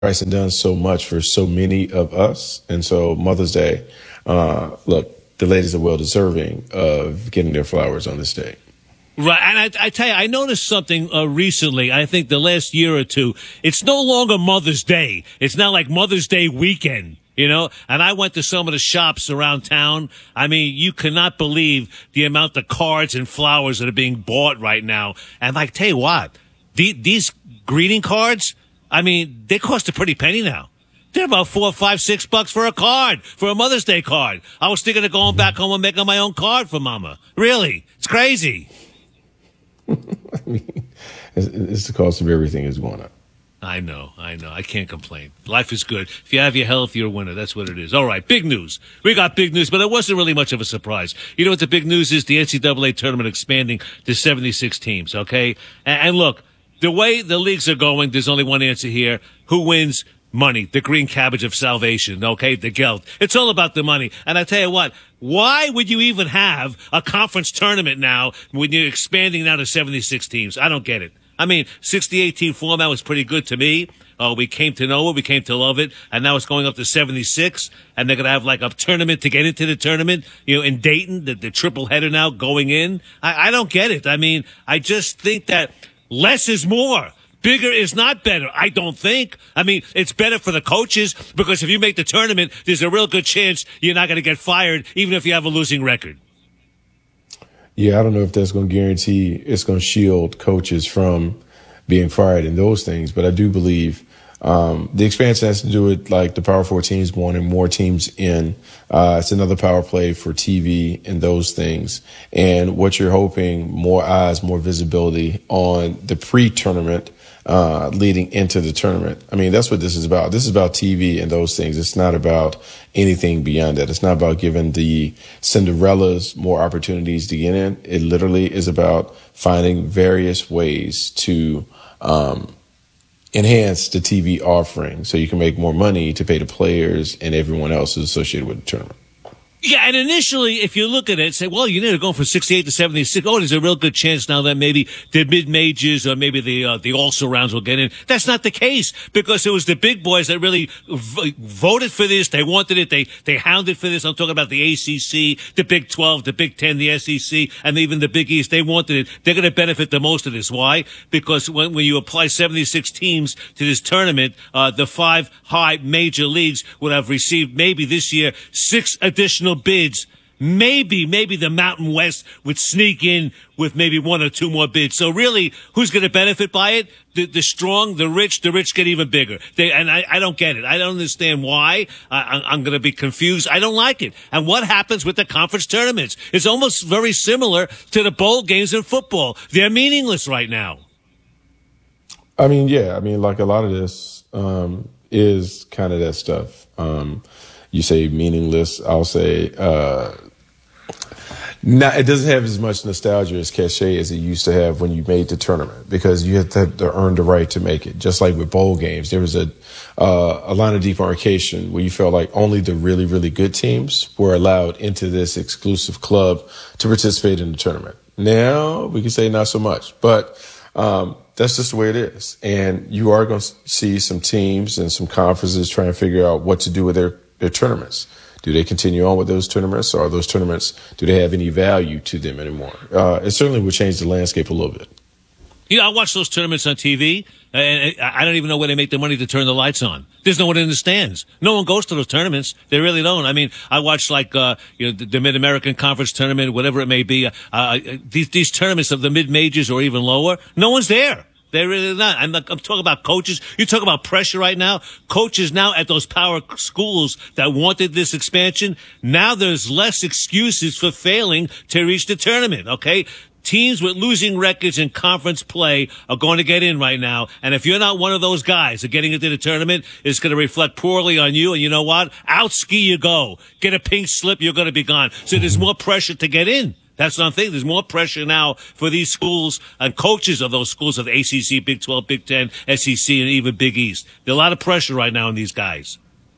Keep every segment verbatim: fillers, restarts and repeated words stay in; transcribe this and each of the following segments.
sacrificed and done so much for so many of us. And so Mother's Day, uh, look, the ladies are well deserving of getting their flowers on this day. Right, and I, I tell you, I noticed something uh, recently. I think the last year or two, it's no longer Mother's Day. It's now like Mother's Day weekend, you know? And I went to some of the shops around town. I mean, you cannot believe the amount of cards and flowers that are being bought right now. And like, tell you what, the, these greeting cards, I mean, they cost a pretty penny now. They're about four, five, six bucks for a card, for a Mother's Day card. I was thinking of going back home and making my own card for Mama. Really, it's crazy. I mean, it's, it's the cost of everything is going up. I know, I know. I can't complain. Life is good. If you have your health, you're a winner. That's what it is. All right, big news. We got big news, but it wasn't really much of a surprise. You know what the big news is? The N C double A tournament expanding to seventy-six teams, okay? And, and look, the way the leagues are going, there's only one answer here. Who wins? Money, the green cabbage of salvation, okay, the geld. It's all about the money. And I tell you what, why would you even have a conference tournament now when you're expanding now to seventy-six teams? I don't get it. I mean, sixty-eight team format was pretty good to me. Uh, we came to know it, we came to love it, and now it's going up to seventy-six, and they're going to have like a tournament to get into the tournament, you know, in Dayton, the, the triple header now going in. I, I don't get it. I mean, I just think that less is more. Bigger is not better, I don't think. I mean, it's better for the coaches because if you make the tournament, there's a real good chance you're not going to get fired even if you have a losing record. Yeah, I don't know if that's going to guarantee it's going to shield coaches from being fired and those things, but I do believe um, the expansion has to do with like the Power Four teams wanting more teams in. Uh, it's another power play for T V and those things. And what you're hoping, more eyes, more visibility on the pre-tournament uh, leading into the tournament. I mean, that's what this is about. This is about T V and those things. It's not about anything beyond that. It's not about giving the Cinderellas more opportunities to get in. It literally is about finding various ways to um, enhance the T V offering so you can make more money to pay the players and everyone else who's associated with the tournament. Yeah, and initially, if you look at it, say, well, you know, they're going from sixty-eight to seventy-six. Oh, there's a real good chance now that maybe the mid-majors or maybe the uh, the also-rounds will get in. That's not the case because it was the big boys that really v- voted for this. They wanted it. They they hounded for this. I'm talking about the A C C, the Big twelve, the Big ten, the S E C, and even the Big East. They wanted it. They're going to benefit the most of this. Why? Because when, when you apply seventy-six teams to this tournament, uh, the five high major leagues would have received maybe this year six additional bids. Maybe, maybe the Mountain West would sneak in with maybe one or two more bids. So really, who's going to benefit by it? The, the strong, the rich, the rich get even bigger. They, and I, I don't get it. I don't understand why. I, I'm going to be confused. I don't like it. And what happens with the conference tournaments? It's almost very similar to the bowl games in football. They're meaningless right now. I mean, yeah. I mean, like a lot of this um, is kind of that stuff. Um, you say meaningless. I'll say uh, not. It doesn't have as much nostalgia as cachet as it used to have when you made the tournament because you had to, to earn the right to make it. Just like with bowl games, there was a uh, a line of demarcation where you felt like only the really, really good teams were allowed into this exclusive club to participate in the tournament. Now we can say not so much, but um, that's just the way it is. And you are going to see some teams and some conferences trying to figure out what to do with their their tournaments. Do they continue on with those tournaments, or are those tournaments, do they have any value to them anymore? Uh, it certainly would change the landscape a little bit. You know, I watch those tournaments on T V, and I don't even know where they make the money to turn the lights on. There's no one in the stands. No one goes to those tournaments. They really don't. I mean, I watch like, uh, you know, the, the Mid-American Conference tournament, whatever it may be. Uh, these, these tournaments of the mid-majors or even lower, no one's there. They're really not. I'm, I'm talking about coaches. You talk about pressure right now. Coaches now at those power schools that wanted this expansion, now there's less excuses for failing to reach the tournament, okay? Teams with losing records in conference play are going to get in right now. And if you're not one of those guys that getting into the tournament, it's going to reflect poorly on you. And you know what? Out ski you go. Get a pink slip, you're going to be gone. So there's more pressure to get in. That's what I'm thinking. There's more pressure now for these schools and coaches of those schools of A C C, Big twelve, Big ten, S E C, and even Big East. There's a lot of pressure right now on these guys.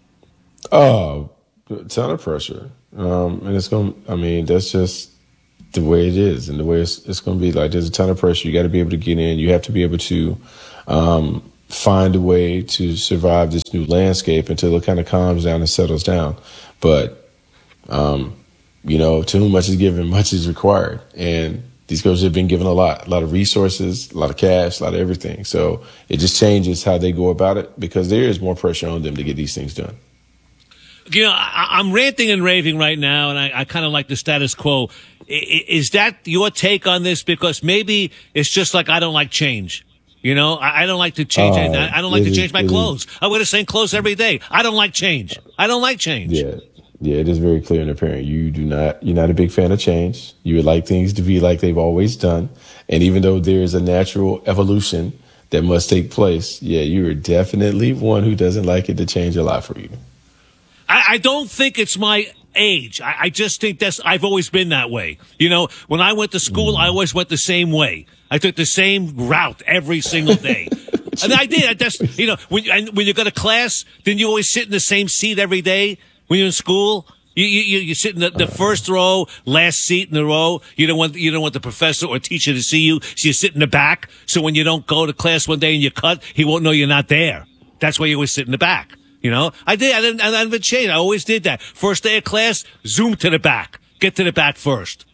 Oh, a ton of pressure. Um, and it's going to, I mean, that's just the way it is and the way it's, it's going to be. Like, there's a ton of pressure. You got to be able to get in. You have to be able to um, find a way to survive this new landscape until it kind of calms down and settles down. But, um, you know, to whom much is given, much is required. And these coaches have been given a lot, a lot of resources, a lot of cash, a lot of everything. So it just changes how they go about it because there is more pressure on them to get these things done. You know, I, I'm ranting and raving right now, and I, I kind of like the status quo. I, is that your take on this? Because maybe it's just like I don't like change. You know, I, I don't like to change. Uh, I, I don't like to change is, my clothes. Is. I wear the same clothes every day. I don't like change. I don't like change. Yeah, yeah, it is very clear and apparent. You do not. You're not a big fan of change. You would like things to be like they've always done. And even though there is a natural evolution that must take place, yeah, you are definitely one who doesn't like it to change a lot for you. I, I don't think it's my age. I, I just think that's, I've always been that way. You know, when I went to school, I always went the same way. I took the same route every single day. And I did. I just, you know, when, and when you go to class, then you always sit in the same seat every day when you're in school. You, you, you sit in the, the first row, last seat in the row. You don't want, you don't want the professor or teacher to see you. So you sit in the back. So when you don't go to class one day and you cut, he won't know you're not there. That's why you always sit in the back. You know, I did. I didn't. I didn't change. I always did that. First day of class, zoom to the back. Get to the back first.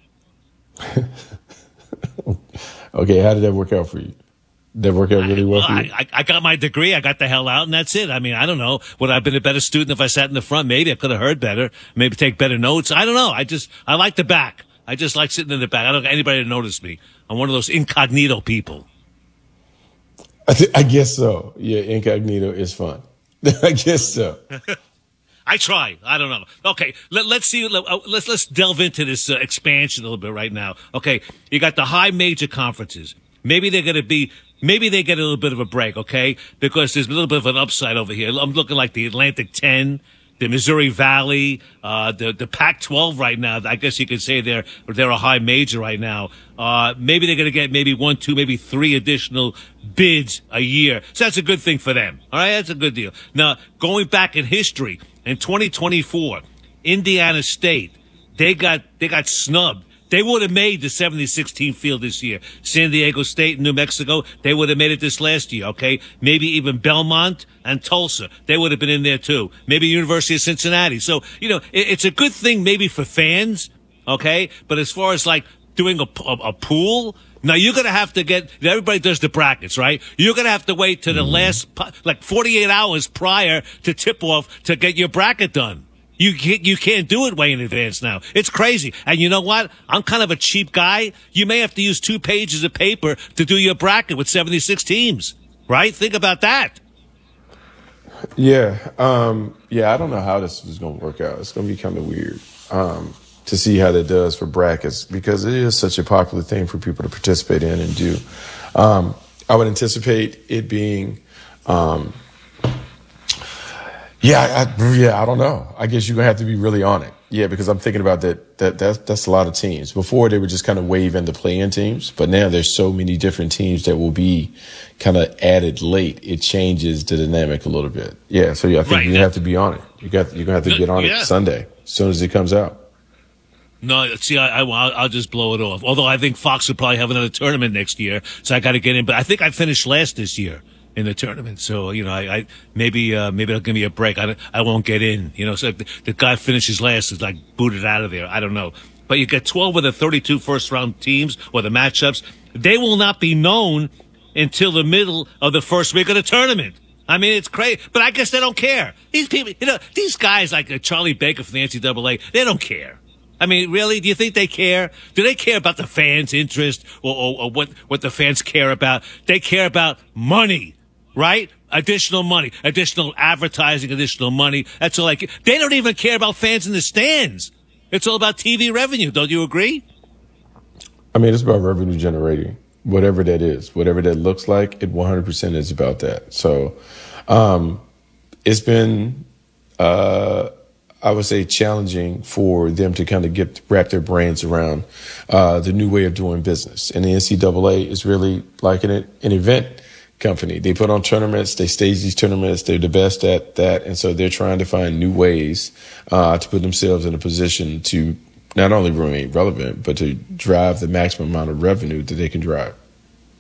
Okay, how did that work out for you? Did that work out really well for you? I, I, I got my degree. I got the hell out, and that's it. I mean, I don't know. Would I have been a better student if I sat in the front? Maybe I could have heard better. Maybe take better notes. I don't know. I just I like the back. I just like sitting in the back. I don't want anybody to notice me. I'm one of those incognito people. I, th- I guess so. Yeah, incognito is fun. I guess so. I try. I don't know. Okay, let, let's see. Let, uh, let's let's delve into this uh, expansion a little bit right now. Okay, you got the high major conferences. Maybe they're going to be. Maybe they get a little bit of a break. Okay, because there's a little bit of an upside over here. I'm looking like the Atlantic ten, the Missouri Valley, uh, the the Pac twelve right now. I guess you could say they're they're a high major right now. Uh, maybe they're going to get maybe one, two, maybe three additional bids a year. So that's a good thing for them. All right, that's a good deal. Now, going back in history, in twenty twenty-four, Indiana State, they got they got snubbed. They would have made the seventy-six team field this year. San Diego State and New Mexico, they would have made it this last year, okay? Maybe even Belmont and Tulsa, they would have been in there too. Maybe University of Cincinnati. So, you know, it, it's a good thing maybe for fans, okay? But as far as like doing a, a, a pool, now you're going to have to get, everybody does the brackets, right? You're going to have to wait to the last, like forty-eight hours prior to tip off to get your bracket done. You can't, you can't do it way in advance now. It's crazy. And you know what? I'm kind of a cheap guy. You may have to use two pages of paper to do your bracket with seventy-six teams, right? Think about that. Yeah. Um, yeah, I don't know how this is going to work out. It's going to be kind of weird um, to see how that does for brackets because it is such a popular thing for people to participate in and do. Um, I would anticipate it being um, – Yeah, I, yeah, I don't know. I guess you're gonna have to be really on it. Yeah, because I'm thinking about that. That that's that's a lot of teams. Before they would just kind of wave into play-in teams, but now there's so many different teams that will be kind of added late. It changes the dynamic a little bit. Yeah, so yeah, I think right, you that, have to be on it. You got you're gonna have to get on yeah. it Sunday as soon as it comes out. No, see, I, I I'll just blow it off. Although I think Fox will probably have another tournament next year, so I got to get in. But I think I finished last this year in the tournament. So, you know, I, I maybe, uh, maybe they'll give me a break. I, I won't get in, you know, so if the, the guy finishes last is like booted out of there. I don't know. But you get twelve of the thirty-two first round teams or the matchups. They will not be known until the middle of the first week of the tournament. I mean, it's crazy, but I guess they don't care. These people, you know, these guys like uh, Charlie Baker from the N C double A, they don't care. I mean, really? Do you think they care? Do they care about the fans' interest or, or, or what, what the fans care about? They care about money. Right? Additional money, additional advertising, additional money. That's all like, they don't even care about fans in the stands. It's all about T V revenue. Don't you agree? I mean, it's about revenue generating, whatever that is, whatever that looks like. It one hundred percent is about that. So, um, it's been, uh, I would say challenging for them to kind of get, wrap their brains around, uh, the new way of doing business. And the N C double A is really like an, an event company. They put on tournaments, they stage these tournaments, they're the best at that. And so they're trying to find new ways uh, to put themselves in a position to not only remain relevant, but to drive the maximum amount of revenue that they can drive.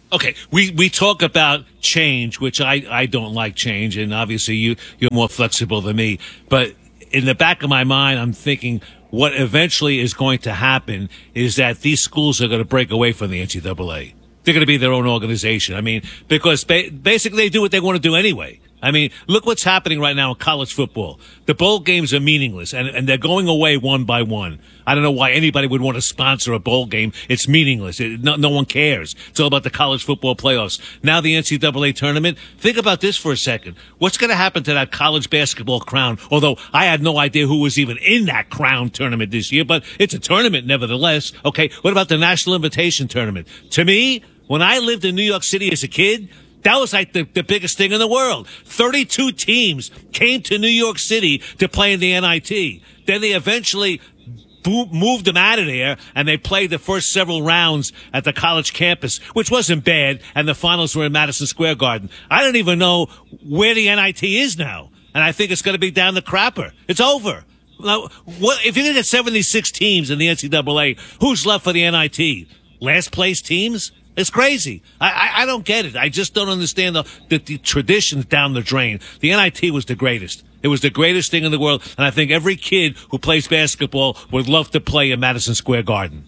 Okay, we, we talk about change, which I, I don't like change, and obviously you, you're more flexible than me. But in the back of my mind, I'm thinking what eventually is going to happen is that these schools are going to break away from the N C double A. They're going to be their own organization. I mean, because ba- basically they do what they want to do anyway. I mean, look what's happening right now in college football. The bowl games are meaningless, and, and they're going away one by one. I don't know why anybody would want to sponsor a bowl game. It's meaningless. It, no, no one cares. It's all about the college football playoffs. Now the N C double A tournament. Think about this for a second. What's going to happen to that college basketball crown? Although I had no idea who was even in that crown tournament this year, but it's a tournament nevertheless. Okay, what about the National Invitation Tournament? To me, when I lived in New York City as a kid, that was like the, the biggest thing in the world. thirty-two teams came to New York City to play in the N I T. Then they eventually bo- moved them out of there, and they played the first several rounds at the college campus, which wasn't bad, and the finals were in Madison Square Garden. I don't even know where the N I T is now, and I think it's going to be down the crapper. It's over. Now, what, if you're going to get seventy-six teams in the N C double A, who's left for the N I T? Last place teams? It's crazy. I, I, I don't get it. I just don't understand the, the, the traditions down the drain. The N I T was the greatest. It was the greatest thing in the world, and I think every kid who plays basketball would love to play in Madison Square Garden.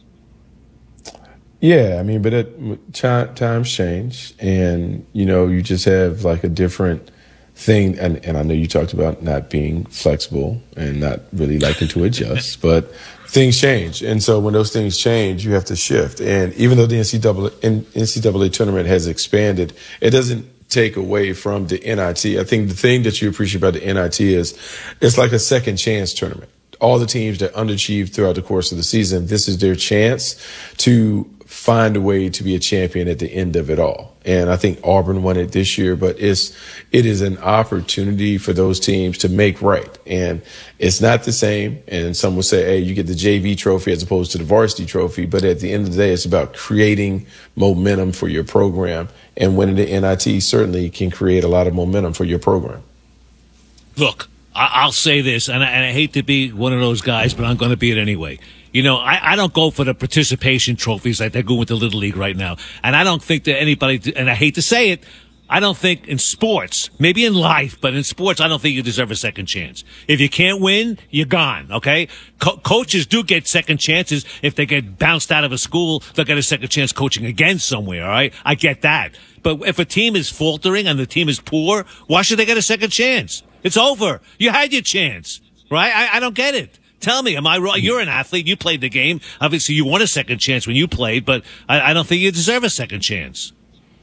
Yeah, I mean, but it, times change, and, you know, you just have like a different thing. And, and I know you talked about not being flexible and not really liking to adjust, but things change. And so when those things change, you have to shift. And even though the N C double A, N C double A tournament has expanded, it doesn't take away from the N I T. I think the thing that you appreciate about the N I T is it's like a second chance tournament. All the teams that underachieved throughout the course of the season, this is their chance to find a way to be a champion at the end of it all. And I think Auburn won it this year, but it's, it is an opportunity for those teams to make right. And it's not the same. And some will say, hey, you get the J V trophy as opposed to the varsity trophy. But at the end of the day, it's about creating momentum for your program. And winning the N I T certainly can create a lot of momentum for your program. Look, I'll say this, and I, and I hate to be one of those guys, but I'm going to be it anyway. You know, I, I don't go for the participation trophies like they're going with the Little League right now. And I don't think that anybody, and I hate to say it, I don't think in sports, maybe in life, but in sports, I don't think you deserve a second chance. If you can't win, you're gone, okay? Co- coaches do get second chances. If they get bounced out of a school, they'll get a second chance coaching again somewhere, all right? I get that. But if a team is faltering and the team is poor, why should they get a second chance? It's over. You had your chance, right? I, I don't get it. Tell me, am I wrong? You're an athlete. You played the game. Obviously, you won a second chance when you played, but I, I don't think you deserve a second chance.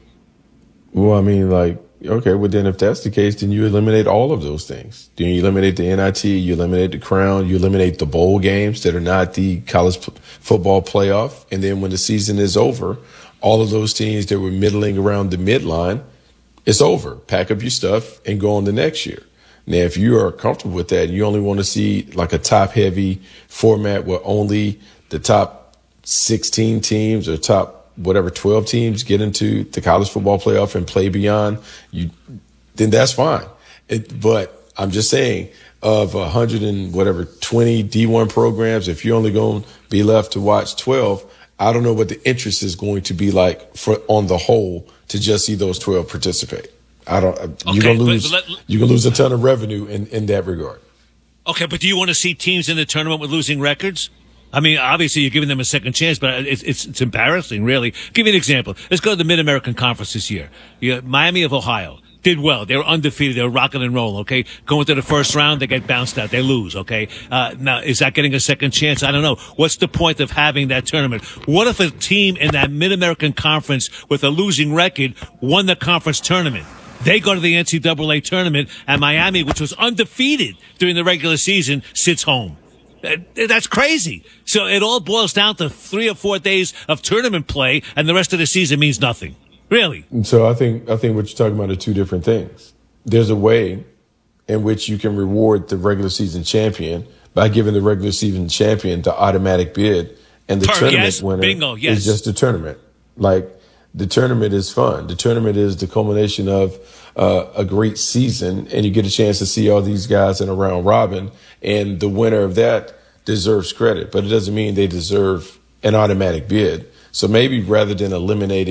Well, I mean, like, okay, well, then if that's the case, then you eliminate all of those things. Then you eliminate the N I T, you eliminate the crown, you eliminate the bowl games that are not the college p- football playoff. And then when the season is over, all of those teams that were middling around the midline, it's over. Pack up your stuff and go on the next year. Now, if you are comfortable with that, and you only want to see like a top-heavy format where only the top sixteen teams or top whatever twelve teams get into the college football playoff and play beyond, you then that's fine. It, but I'm just saying, of a hundred and whatever twenty D one programs, if you're only going to be left to watch twelve, I don't know what the interest is going to be like for on the whole to just see those twelve participate. I don't. Okay, you're gonna lose. But, but let, you're gonna lose a ton of revenue in, in that regard. Okay, but do you want to see teams in the tournament with losing records? I mean, obviously you're giving them a second chance, but it's it's, it's embarrassing, really. Give me an example. Let's go to the Mid-American Conference this year. You got Miami of Ohio did well. They were undefeated. They were rocking and rolling. Okay, going to the first round, they get bounced out. They lose. Okay, uh, now is that getting a second chance? I don't know. What's the point of having that tournament? What if a team in that Mid-American Conference with a losing record won the conference tournament? They go to the N C double A tournament, and Miami, which was undefeated during the regular season, sits home. That's crazy. So it all boils down to three or four days of tournament play, and the rest of the season means nothing. Really. So I think I think what you're talking about are two different things. There's a way in which you can reward the regular season champion by giving the regular season champion the automatic bid, and the Per, tournament yes, winner bingo, yes. is just a tournament. Like, the tournament is fun. The tournament is the culmination of uh, a great season, and you get a chance to see all these guys in a round robin, and the winner of that deserves credit, but it doesn't mean they deserve an automatic bid. So maybe rather than eliminating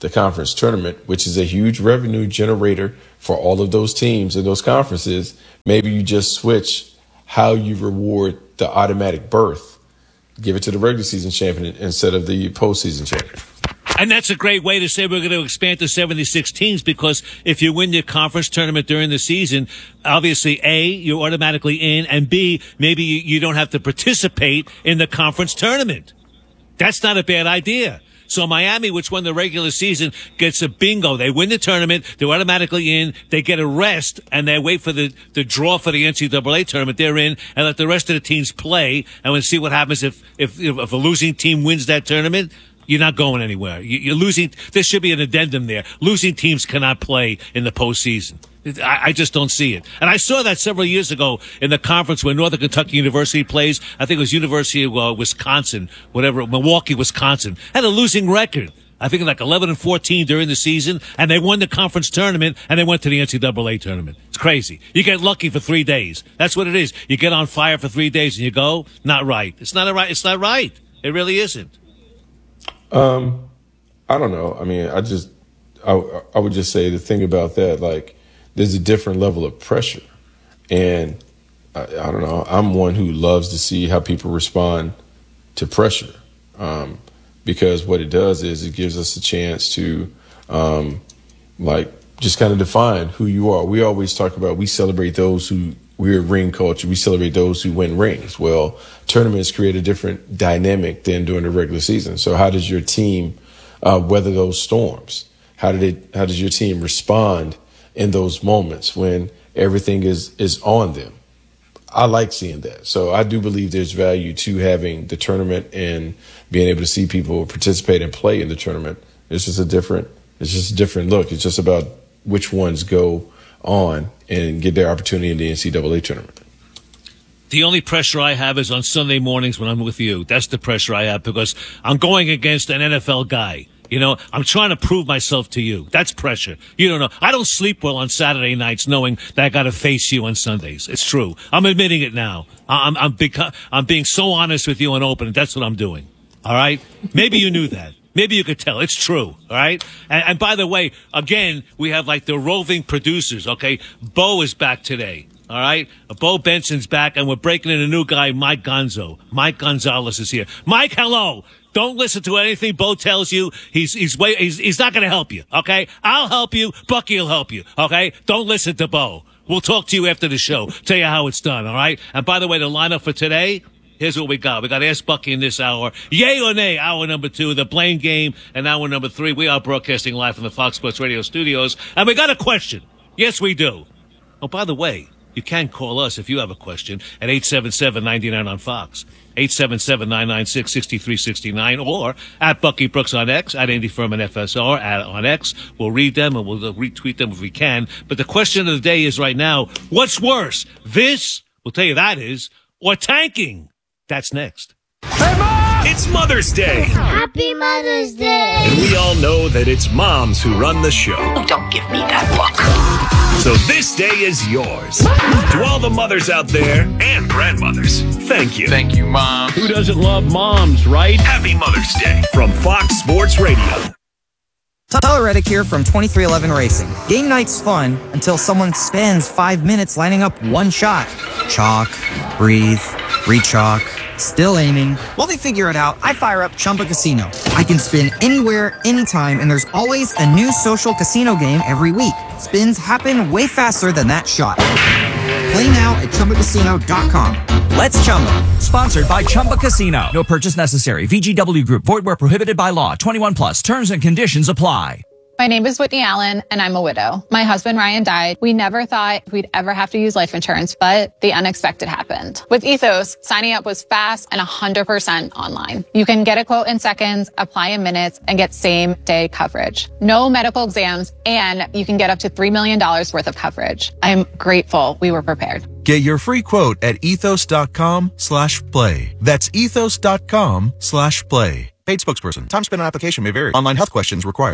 the conference tournament, which is a huge revenue generator for all of those teams and those conferences, maybe you just switch how you reward the automatic berth. Give it to the regular season champion instead of the postseason champion. And that's a great way to say we're going to expand to seventy-six teams, because if you win your conference tournament during the season, obviously, A, you're automatically in, and B, maybe you don't have to participate in the conference tournament. That's not a bad idea. So Miami, which won the regular season, gets a bingo. They win the tournament. They're automatically in. They get a rest, and they wait for the, the draw for the N C double A tournament. They're in, and let the rest of the teams play, and we'll see what happens if, if, if a losing team wins that tournament. You're not going anywhere. You, you're losing. There should be an addendum there. Losing teams cannot play in the postseason. I, I just don't see it. And I saw that several years ago in the conference where Northern Kentucky University plays. I think it was University of uh, Wisconsin, whatever, Milwaukee, Wisconsin, had a losing record. I think like eleven and fourteen during the season, and they won the conference tournament, and they went to the N C double A tournament. It's crazy. You get lucky for three days. That's what it is. You get on fire for three days, and you go, not right. It's not a right. It's not right. It really isn't. Um, I don't know. I mean, I just, I, I would just say the thing about that, like, there's a different level of pressure. And I, I don't know, I'm one who loves to see how people respond to pressure. Um, because what it does is it gives us a chance to, um, like, just kind of define who you are. We always talk about, we celebrate those who, we're a ring culture. We celebrate those who win rings. Well, tournaments create a different dynamic than during the regular season. So how does your team uh, weather those storms? How did it, how does your team respond in those moments when everything is, is on them? I like seeing that. So I do believe there's value to having the tournament and being able to see people participate and play in the tournament. It's just a different, it's just a different look. It's just about which ones go on and get their opportunity in the N C double A tournament. The only pressure I have is on Sunday mornings when I'm with you. That's the pressure I have, because I'm going against an N F L guy. You know, I'm trying to prove myself to you. That's pressure. You don't know. I don't sleep well on Saturday nights knowing that I got to face you on Sundays. It's true. I'm admitting it now. I'm, I'm, beca- I'm being so honest with you and open. That's what I'm doing. All right? Maybe you knew that. Maybe you could tell. It's true. All right? And, and by the way, again, we have like the roving producers, okay? Bo is back today. All right? Bo Benson's back, and we're breaking in a new guy, Mike Gonzo. Mike Gonzalez is here. Mike, hello. Don't listen to anything Bo tells you. He's he's way, he's, he's not going to help you, okay? I'll help you. Bucky will help you, okay? Don't listen to Bo. We'll talk to you after the show. Tell you how it's done, all right? And by the way, the lineup for today, here's what we got. We got Ask Bucky in this hour. Yay or nay, hour number two, the Blame Game, and hour number three. We are broadcasting live from the Fox Sports Radio studios. And we got a question. Yes, we do. Oh, by the way, you can call us if you have a question at eight seven seven, nine nine on Fox. eight seven seven, nine nine six, six three six nine, or at Bucky Brooks on X, at Andy Furman F S R at, on X. We'll read them and we'll retweet them if we can. But the question of the day is right now, what's worse? This, we'll tell you that is, or tanking? That's next. Hey, Mom! It's Mother's Day. Happy Mother's Day. And we all know that it's moms who run the show. Oh, don't give me that look. So this day is yours. To all the mothers out there and grandmothers, thank you. Thank you, Mom. Who doesn't love moms, right? Happy Mother's Day from Fox Sports Radio. Tyler Reddick here from twenty-three eleven Racing. Game night's fun until someone spends five minutes lining up one shot. Chalk, breathe, re-chalk, still aiming. While they figure it out, I fire up Chumba Casino. I can spin anywhere, anytime, and there's always a new social casino game every week. Spins happen way faster than that shot. Play now at Chumba Casino dot com. Let's Chumba. Sponsored by Chumba Casino. No purchase necessary. V G W Group. Void where prohibited by law. twenty-one plus. Terms and conditions apply. My name is Whitney Allen, and I'm a widow. My husband, Ryan, died. We never thought we'd ever have to use life insurance, but the unexpected happened. With Ethos, signing up was fast and one hundred percent online. You can get a quote in seconds, apply in minutes, and get same-day coverage. No medical exams, and you can get up to three million dollars worth of coverage. I'm grateful we were prepared. Get your free quote at ethos.com slash play. That's ethos.com slash play. Paid spokesperson. Time spent on application may vary. Online health questions required.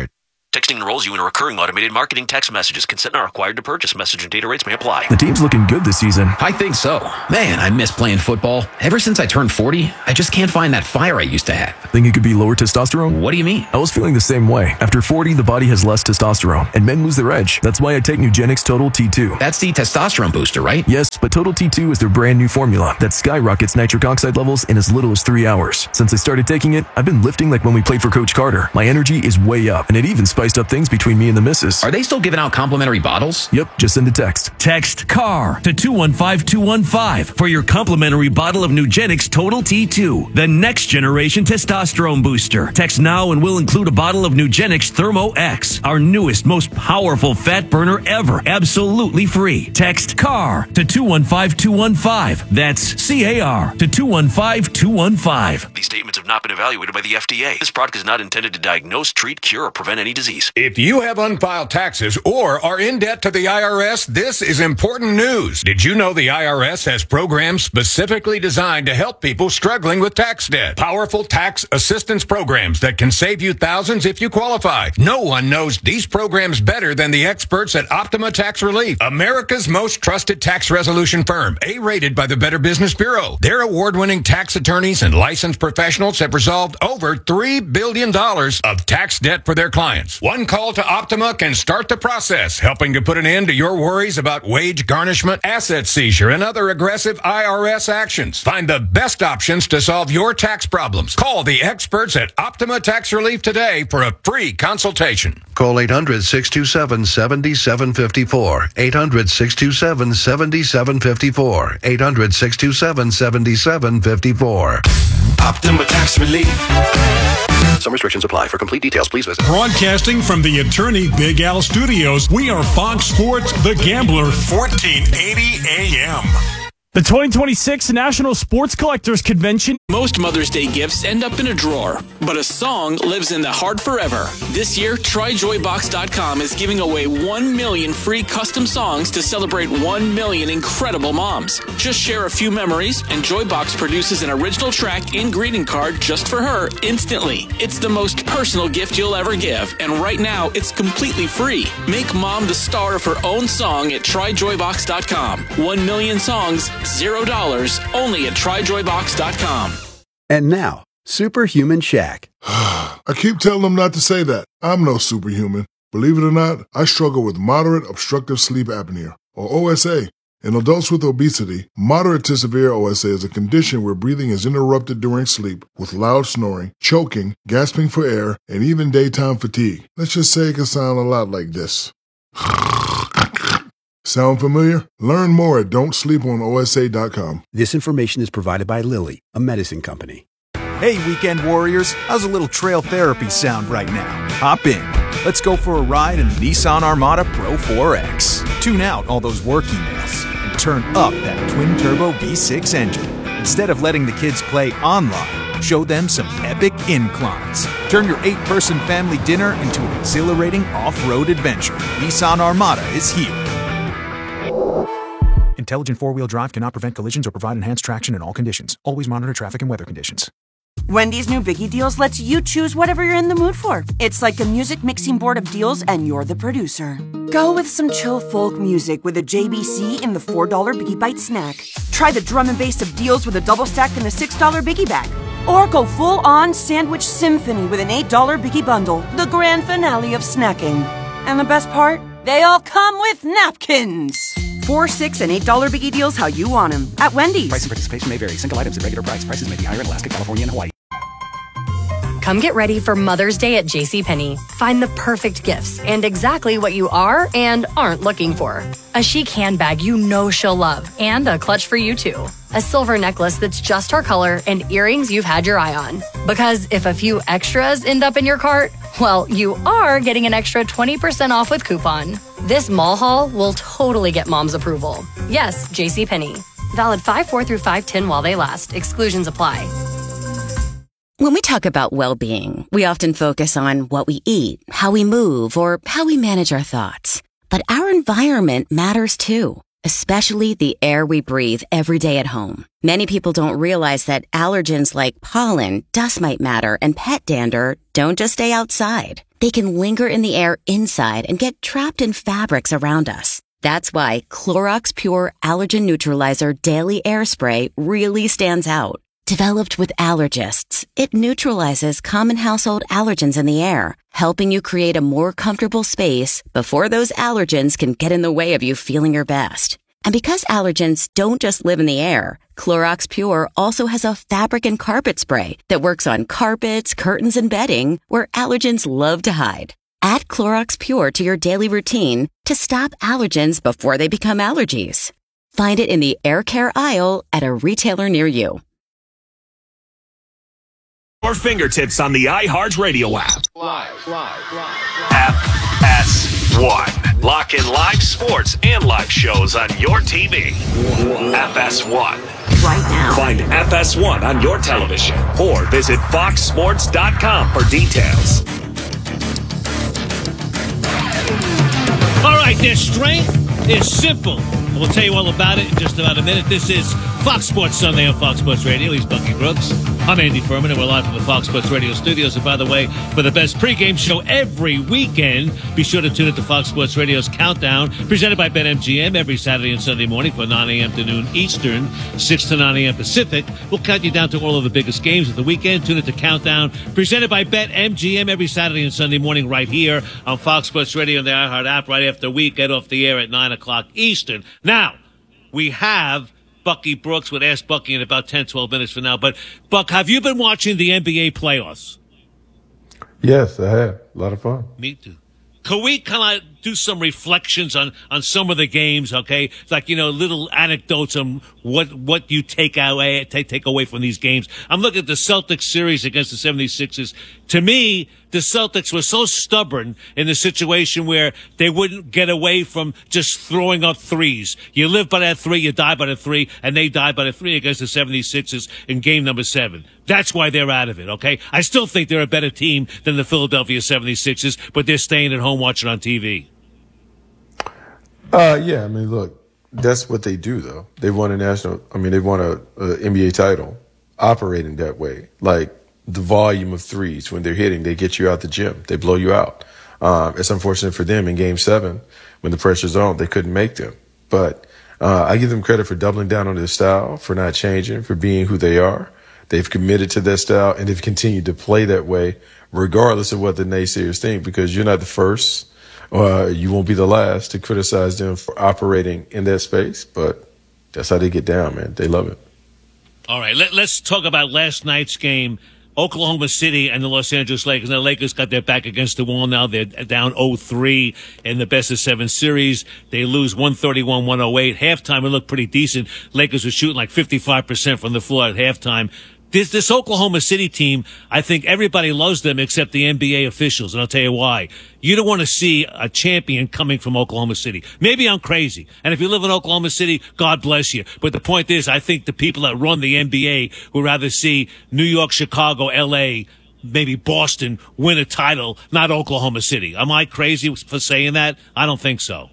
Texting enrolls you in a recurring automated marketing text messages. Consent not required to purchase. Message and data rates may apply. The team's looking good this season. I think so. Man, I miss playing football. Ever since I turned forty, I just can't find that fire I used to have. Think it could be lower testosterone? What do you mean? I was feeling the same way. After forty, the body has less testosterone, and men lose their edge. That's why I take Nugenix Total T two. That's the testosterone booster, right? Yes, but Total T two is their brand new formula that skyrockets nitric oxide levels in as little as three hours. Since I started taking it, I've been lifting like when we played for Coach Carter. My energy is way up, and it even spiced up things between me and the missus. Are they still giving out complimentary bottles? Yep, just send a text. Text CAR to two one five two one five for your complimentary bottle of Nugenix Total T two, the next generation testosterone booster. Text now and we'll include a bottle of Nugenix Thermo X, our newest, most powerful fat burner ever, absolutely free. Text CAR to two one five two one five. That's C A R to two one five two one five. These statements have not been evaluated by the F D A. This product is not intended to diagnose, treat, cure, or prevent any disease. If you have unfiled taxes or are in debt to the I R S, this is important news. Did you know the I R S has programs specifically designed to help people struggling with tax debt? Powerful tax assistance programs that can save you thousands if you qualify. No one knows these programs better than the experts at Optima Tax Relief, America's most trusted tax resolution firm, A-rated by the Better Business Bureau. Their award-winning tax attorneys and licensed professionals have resolved over three billion dollars of tax debt for their clients. One call to Optima can start the process, helping to put an end to your worries about wage garnishment, asset seizure, and other aggressive I R S actions. Find the best options to solve your tax problems. Call the experts at Optima Tax Relief today for a free consultation. Call eight hundred, six two seven, seven seven five four. eight hundred, six two seven, seven seven five four. eight hundred, six two seven, seven seven five four. Optima Tax Relief. Some restrictions apply. For complete details, please visit. Broadcasting from the Attorney Big Al Studios, we are Fox Sports The Gambler, fourteen eighty A M. The twenty twenty-six National Sports Collectors Convention. Most Mother's Day gifts end up in a drawer, but a song lives in the heart forever. This year, Try Joy Box dot com is giving away one million free custom songs to celebrate one million incredible moms. Just share a few memories, and Joybox produces an original track and greeting card just for her instantly. It's the most personal gift you'll ever give, and right now, it's completely free. Make mom the star of her own song at Try Joy Box dot com. One million songs, zero dollars, only at Try Joy Box dot com. And now, Superhuman Shaq. I keep telling them not to say that. I'm no superhuman. Believe it or not, I struggle with moderate obstructive sleep apnea, or O S A. In adults with obesity, moderate to severe O S A is a condition where breathing is interrupted during sleep with loud snoring, choking, gasping for air, and even daytime fatigue. Let's just say it can sound a lot like this. Sound familiar? Learn more at don't sleep on O S A dot com. This information is provided by Lilly, a medicine company. Hey, weekend warriors, how's a little trail therapy sound right now? Hop in. Let's go for a ride in the Nissan Armada Pro four X. Tune out all those work emails and turn up that twin-turbo V six engine. Instead of letting the kids play online, show them some epic inclines. Turn your eight-person family dinner into an exhilarating off-road adventure. Nissan Armada is here. Intelligent four-wheel drive cannot prevent collisions or provide enhanced traction in all conditions. Always monitor traffic and weather conditions. Wendy's new Biggie Deals lets you choose whatever you're in the mood for. It's like a music mixing board of deals, and you're the producer. Go with some chill folk music with a J B C in the four dollar Biggie Bite snack. Try the drum and bass of deals with a double stack in the six dollar Biggie Bag. Or go full-on sandwich symphony with an eight dollar Biggie Bundle, the grand finale of snacking. And the best part? They all come with napkins. Four, six, and eight dollar Biggie Deals how you want them at Wendy's. Price and participation may vary. Single items at regular price. Prices may be higher in Alaska, California, and Hawaii. Come get ready for Mother's Day at JCPenney. Find the perfect gifts and exactly what you are and aren't looking for. A chic handbag you know she'll love, and a clutch for you too. A silver necklace that's just her color, and earrings you've had your eye on. Because if a few extras end up in your cart, well, you are getting an extra twenty percent off with coupon. This mall haul will totally get mom's approval. Yes, JCPenney. Valid five four through five ten while they last. Exclusions apply. When we talk about well-being, we often focus on what we eat, how we move, or how we manage our thoughts. But our environment matters too, especially the air we breathe every day at home. Many people don't realize that allergens like pollen, dust mite matter, and pet dander don't just stay outside. They can linger in the air inside and get trapped in fabrics around us. That's why Clorox Pure Allergen Neutralizer Daily Air Spray really stands out. Developed with allergists, it neutralizes common household allergens in the air, helping you create a more comfortable space before those allergens can get in the way of you feeling your best. And because allergens don't just live in the air, Clorox Pure also has a fabric and carpet spray that works on carpets, curtains, and bedding where allergens love to hide. Add Clorox Pure to your daily routine to stop allergens before they become allergies. Find it in the air care aisle at a retailer near you. Your fingertips on the iHeartRadio app. Live, live, live. F S one. Lock in live sports and live shows on your T V. F S one. Right now. Find F S one on your television or visit fox sports dot com for details. All right, their strength is simple. We'll tell you all about it in just about a minute. This is Fox Sports Sunday on Fox Sports Radio. He's Bucky Brooks. I'm Andy Furman, and we're live from the Fox Sports Radio studios. And by the way, for the best pregame show every weekend, be sure to tune into Fox Sports Radio's Countdown, presented by BetMGM every Saturday and Sunday morning from nine a.m. to noon Eastern, six to nine a.m. Pacific. We'll count you down to all of the biggest games of the weekend. Tune into Countdown, presented by BetMGM every Saturday and Sunday morning right here on Fox Sports Radio and the iHeart app right after we get off the air at nine o'clock Eastern. Now, we have Bucky Brooks with Ask Bucky in about ten, twelve minutes from now. But, Buck, have you been watching the N B A playoffs? Yes, I have. A lot of fun. Me too. Could we kind of do some reflections on, on some of the games, okay? Like, you know, little anecdotes on what what you take away, take, take away from these games. I'm looking at the Celtics series against the seventy-sixers. To me, the Celtics were so stubborn in the situation where they wouldn't get away from just throwing up threes. You live by that three, you die by the three, and they died by the three against the seventy-sixers in game number seven. That's why they're out of it, okay? I still think they're a better team than the Philadelphia seventy-sixers, but they're staying at home watching on T V. Uh, yeah, I mean, look, that's what they do, though. They won a national, I mean, they won a, a N B A title operating that way. Like, the volume of threes, when they're hitting, they get you out the gym. They blow you out. Um, it's unfortunate for them in game seven, when the pressure's on, they couldn't make them. But uh, I give them credit for doubling down on their style, for not changing, for being who they are. They've committed to their style, and they've continued to play that way, regardless of what the naysayers think, because you're not the first. Uh, you won't be the last to criticize them for operating in that space, but that's how they get down, man. They love it. All right, let, let's talk about last night's game. Oklahoma City and the Los Angeles Lakers. Now, the Lakers got their back against the wall now. They're down oh three in the best of seven series. They lose one thirty-one one oh eight. Halftime, it looked pretty decent. Lakers were shooting like fifty-five percent from the floor at halftime. This, this Oklahoma City team, I think everybody loves them except the N B A officials, and I'll tell you why. You don't want to see a champion coming from Oklahoma City. Maybe I'm crazy, and if you live in Oklahoma City, God bless you. But the point is, I think the people that run the N B A would rather see New York, Chicago, L A, maybe Boston win a title, not Oklahoma City. Am I crazy for saying that? I don't think so.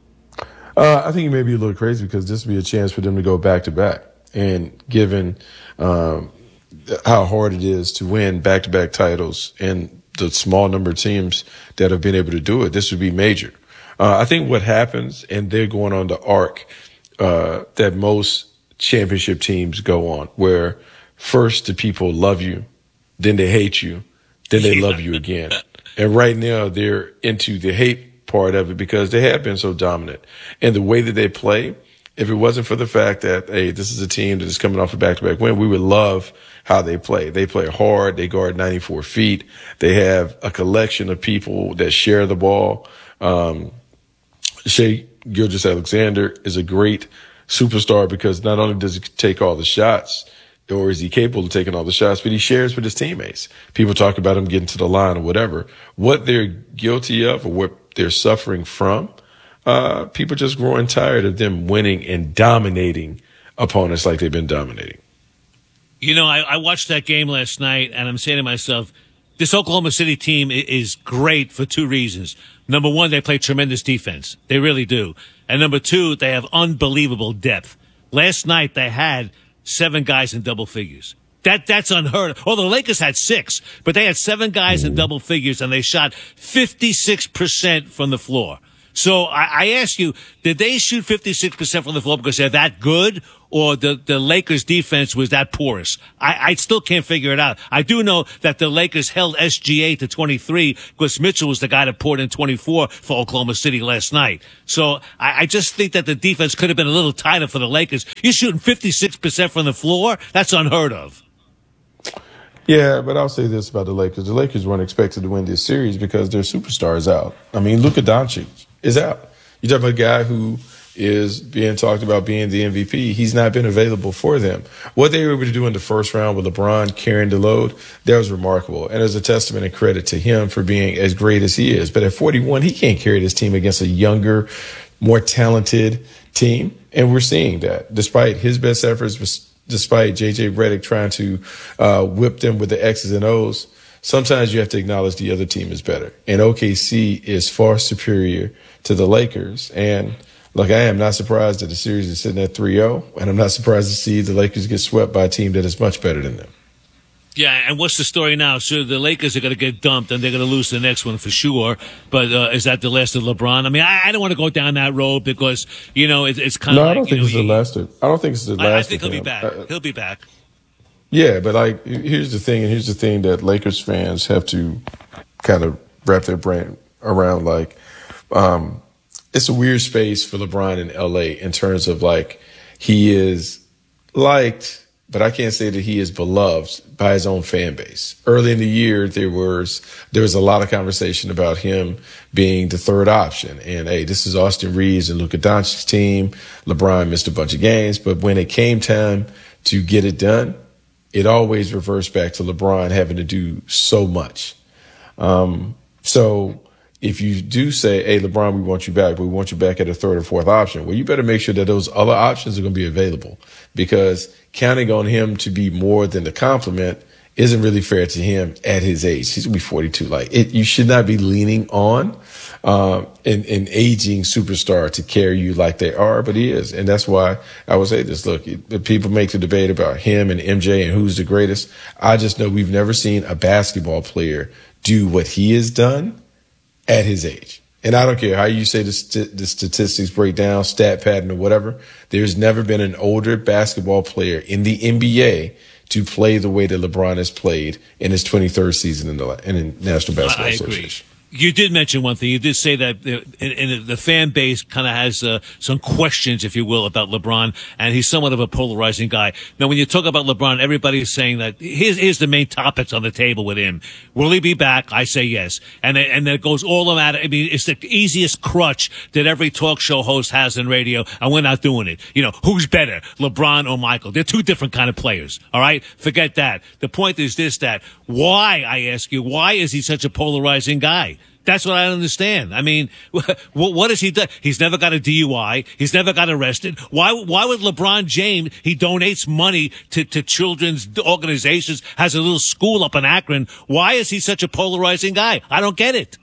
Uh, I think you may be a little crazy because this would be a chance for them to go back to back. And given um, how hard it is to win back-to-back titles and the small number of teams that have been able to do it, this would be major. Uh, I think what happens, and they're going on the arc uh, that most championship teams go on, where first the people love you, then they hate you, then they love you again. And right now they're into the hate part of it because they have been so dominant. And the way that they play, if it wasn't for the fact that, hey, this is a team that is coming off a back-to-back win, we would love how they play. They play hard. They guard ninety-four feet. They have a collection of people that share the ball. Um, Shai Gilgeous-Alexander is a great superstar because not only does he take all the shots, or is he capable of taking all the shots, but he shares with his teammates. People talk about him getting to the line or whatever. What they're guilty of or what they're suffering from, Uh, people just growing tired of them winning and dominating opponents like they've been dominating. You know, I, I watched that game last night, and I'm saying to myself, this Oklahoma City team is great for two reasons. Number one, they play tremendous defense. They really do. And number two, they have unbelievable depth. Last night, they had seven guys in double figures. That that's unheard of. Well, the Lakers had six, but they had seven guys in double figures, and they shot fifty-six percent from the floor. So I, I ask you, did they shoot fifty-six percent from the floor because they're that good, or the, the Lakers defense was that porous? I, I still can't figure it out. I do know that the Lakers held S G A to twenty-three because Mitchell was the guy that poured in twenty-four for Oklahoma City last night. So I, I just think that the defense could have been a little tighter for the Lakers. You're shooting fifty-six percent from the floor? That's unheard of. Yeah, but I'll say this about the Lakers. The Lakers weren't expected to win this series because their superstars out. I mean, Luka Doncic is out. You talk about a guy who is being talked about being the M V P. He's not been available for them. What they were able to do in the first round with LeBron carrying the load, that was remarkable. And as a testament and credit to him for being as great as he is. But at forty-one, he can't carry this team against a younger, more talented team. And we're seeing that despite his best efforts, despite J J Redick trying to uh, whip them with the X's and O's, sometimes you have to acknowledge the other team is better. And O K C is far superior to the Lakers. And look, I am not surprised that the series is sitting at three oh, and I'm not surprised to see the Lakers get swept by a team that is much better than them. Yeah, and what's the story now? So the Lakers are going to get dumped, and they're going to lose the next one for sure. But uh, is that the last of LeBron? I mean, I, I don't want to go down that road because, you know, it, it's kind of no, like, I don't think know, it's the he, last of, I don't think it's the last I, I think of he'll him. be back. Uh, he'll be back. Yeah, but like, here's the thing, and here's the thing that Lakers fans have to kind of wrap their brain around. Like, um, it's a weird space for LeBron in L A in terms of like, he is liked, but I can't say that he is beloved by his own fan base. Early in the year, there was there was a lot of conversation about him being the third option. And, hey, this is Austin Reeves and Luka Doncic's team. LeBron missed a bunch of games. But when it came time to get it done, it always reversed back to LeBron having to do so much. Um, so if you do say, hey, LeBron, we want you back, but we want you back at a third or fourth option, well, you better make sure that those other options are going to be available, because counting on him to be more than the compliment isn't really fair to him at his age. He's going to be forty-two. Like, it, you should not be leaning on um, an, an aging superstar to carry you like they are, but he is. And that's why I would say this. Look, it, people make the debate about him and M J and who's the greatest. I just know we've never seen a basketball player do what he has done at his age. And I don't care how you say the, st- the statistics break down, stat pattern or whatever. There's never been an older basketball player in the N B A to play the way that LeBron has played in his twenty-third season in the, in the National Basketball I Association. agree. You did mention one thing. You did say that uh, in, in the fan base kind of has uh, some questions, if you will, about LeBron, and he's somewhat of a polarizing guy. Now, when you talk about LeBron, everybody's saying that here's, here's the main topics on the table with him. Will he be back? I say yes. And then, and then it goes all about it. I mean, it's the easiest crutch that every talk show host has in radio, and we're not doing it. You know, who's better, LeBron or Michael? They're two different kind of players, all right? Forget that. The point is this, that why, I ask you, why is he such a polarizing guy? That's what I don't understand. I mean, what, what has he done? He's never got a D U I. He's never got arrested. Why, why would LeBron James, he donates money to, to children's organizations, has a little school up in Akron. Why is he such a polarizing guy? I don't get it.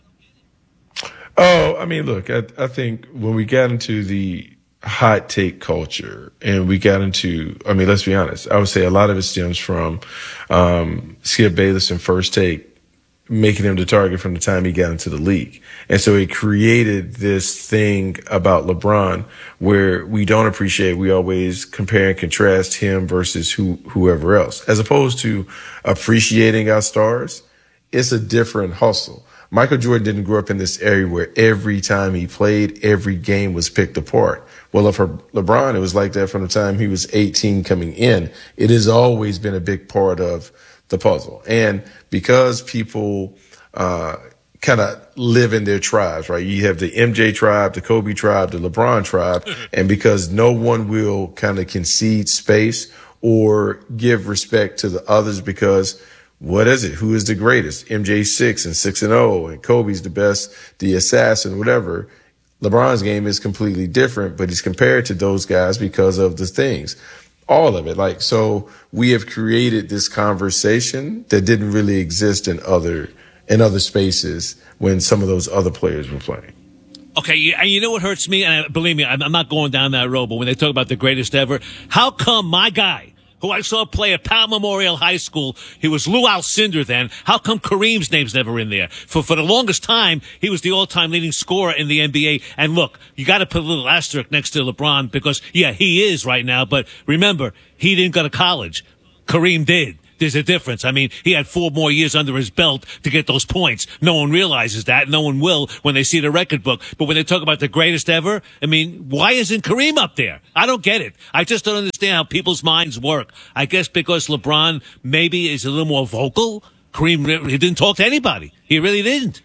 Oh, I mean, look, I, I think when we got into the hot take culture and we got into, I mean, let's be honest, I would say a lot of it stems from um, Skip Bayless and First Take making him the target from the time he got into the league. And so it created this thing about LeBron where we don't appreciate, we always compare and contrast him versus who, whoever else. As opposed to appreciating our stars, it's a different hustle. Michael Jordan didn't grow up in this area where every time he played, every game was picked apart. Well, for LeBron, it was like that from the time he was eighteen coming in. It has always been a big part of the puzzle. And because people uh kind of live in their tribes, right? You have the M J tribe, the Kobe tribe, the LeBron tribe, and because no one will kind of concede space or give respect to the others because what is it? Who is the greatest? M J's six and six and oh, and Kobe's the best, the assassin, whatever. LeBron's game is completely different, but he's compared to those guys because of the things. All of it. Like, so we have created this conversation that didn't really exist in other, in other spaces when some of those other players were playing. Okay, and you know what hurts me? And believe me, I'm not going down that road, but when they talk about the greatest ever, how come my guy, who I saw play at Powell Memorial High School. He was Lou Alcindor then. How come Kareem's name's never in there? For for the longest time, he was the all-time leading scorer in the N B A. And look, you got to put a little asterisk next to LeBron because, yeah, he is right now. But remember, he didn't go to college. Kareem did. There's a difference. I mean, he had four more years under his belt to get those points. No one realizes that. No one will when they see the record book. But when they talk about the greatest ever, I mean, why isn't Kareem up there? I don't get it. I just don't understand how people's minds work. I guess because LeBron maybe is a little more vocal. Kareem, he didn't talk to anybody. He really didn't.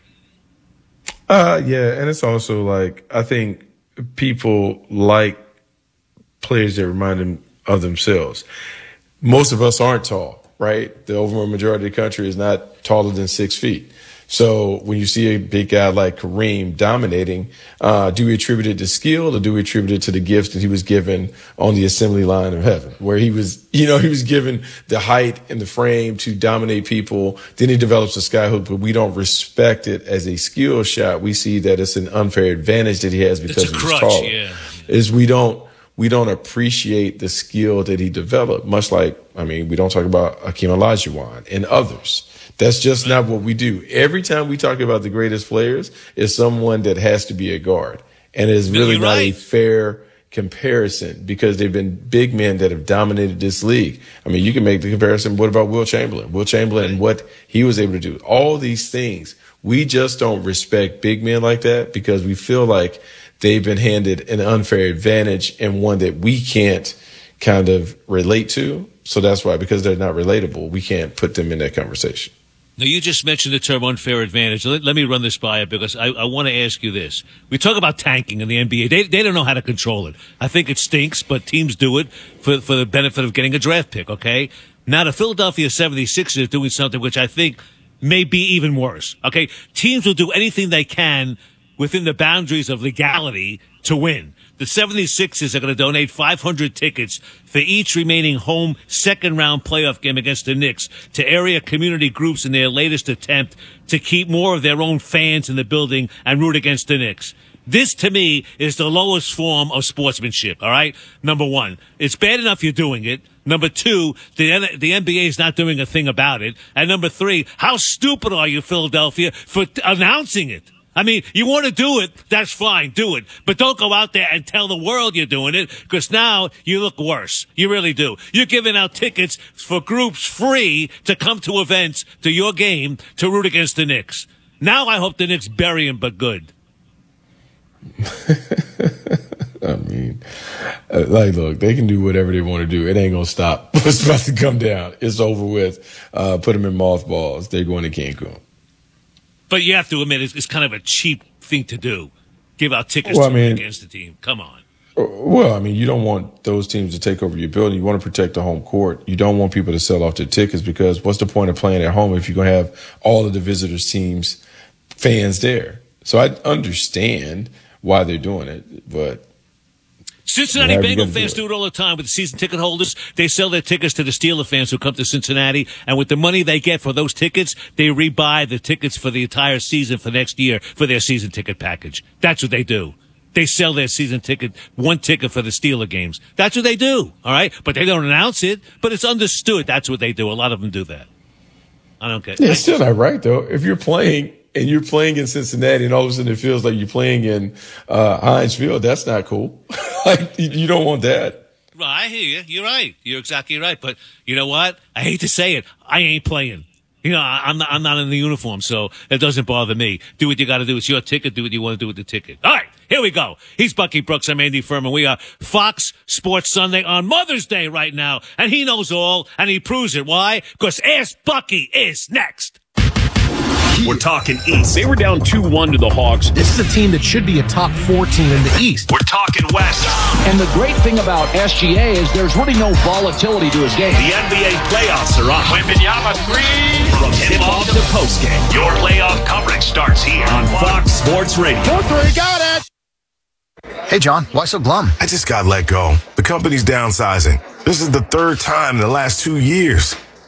Uh, yeah, and it's also like, I think people like players that remind them of themselves. Most of us aren't tall. Right? The overwhelming majority of the country is not taller than six feet. So when you see a big guy like Kareem dominating, uh, do we attribute it to skill or do we attribute it to the gift that he was given on the assembly line of heaven, where he was, you know, he was given the height and the frame to dominate people. Then he develops a sky hook, but we don't respect it as a skill shot. We see that it's an unfair advantage that he has because it's a he's crutch, taller. Yeah. Is we don't, we don't appreciate the skill that he developed, much like, I mean, we don't talk about Hakeem Olajuwon and others. That's just not what we do. Every time we talk about the greatest players, it's someone that has to be a guard. And it's really not a fair comparison because they've been big men that have dominated this league. I mean, you can make the comparison. What about Will Chamberlain? Will Chamberlain and what he was able to do. All these things. We just don't respect big men like that because we feel like they've been handed an unfair advantage and one that we can't kind of relate to. So that's why, because they're not relatable, we can't put them in that conversation. Now, you just mentioned the term unfair advantage. Let, let me run this by you because I, I want to ask you this. We talk about tanking in the N B A. They, they don't know how to control it. I think it stinks, but teams do it for, for the benefit of getting a draft pick, okay? Now, the Philadelphia seventy-sixers are doing something which I think may be even worse, okay? Teams will do anything they can within the boundaries of legality to win. The seventy-sixers are going to donate five hundred tickets for each remaining home second-round playoff game against the Knicks to area community groups in their latest attempt to keep more of their own fans in the building and root against the Knicks. This, to me, is the lowest form of sportsmanship, all right? Number one, it's bad enough you're doing it. Number two, the, the N B A is not doing a thing about it. And number three, how stupid are you, Philadelphia, for t- announcing it? I mean, you want to do it, that's fine, do it. But don't go out there and tell the world you're doing it, because now you look worse. You really do. You're giving out tickets for groups free to come to events, to your game, to root against the Knicks. Now I hope the Knicks bury him, but good. I mean, like, look, they can do whatever they want to do. It ain't going to stop. It's about to come down. It's over with. Uh, put them in mothballs. They're going to Cancun. But you have to admit, it's, it's kind of a cheap thing to do. Give out tickets well, to I mean, against the team. Come on. Well, I mean, you don't want those teams to take over your building. You want to protect the home court. You don't want people to sell off their tickets because what's the point of playing at home if you're going to have all of the visitors' teams fans there? So I understand why they're doing it, but Cincinnati Bengal fans do it. do it all the time with the season ticket holders. They sell their tickets to the Steeler fans who come to Cincinnati, and with the money they get for those tickets, they rebuy the tickets for the entire season for next year for their season ticket package. That's what they do. They sell their season ticket, one ticket for the Steeler games. That's what they do, all right? But they don't announce it, but it's understood that's what they do. A lot of them do that. I don't get it. Yeah, it's still not right, though. If you're playing and you're playing in Cincinnati and all of a sudden it feels like you're playing in uh, Heinz Field, that's not cool. Like, you don't want that. Well, I hear you. You're right. You're exactly right. But you know what? I hate to say it. I ain't playing. You know, I'm not, I'm not in the uniform, so it doesn't bother me. Do what you got to do. It's your ticket. Do what you want to do with the ticket. All right, here we go. He's Bucky Brooks. I'm Andy Furman. We are Fox Sports Sunday on Mother's Day right now, and he knows all, and he proves it. Why? Because Ask Bucky is next. We're talking East. They were down two one to the Hawks. This is a team that should be a top four team in the East. We're talking West. And the great thing about S G A is there's really no volatility to his game. The N B A playoffs are on. Wembanyama three. From tip-off to post-game. Your playoff coverage starts here on Fox Sports Radio. Two, three, got it. Hey, John, why so glum? I just got let go. The company's downsizing. This is the third time in the last two years.